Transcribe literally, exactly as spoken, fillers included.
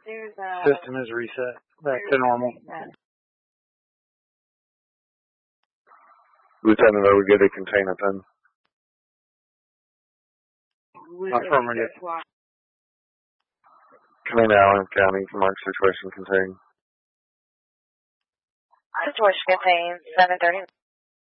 There's a... System is reset back to normal. Lieutenant, are we good to contain a ten? Affirmative. Commander Allen County, mark situation contained. Situation contained, seven thirty.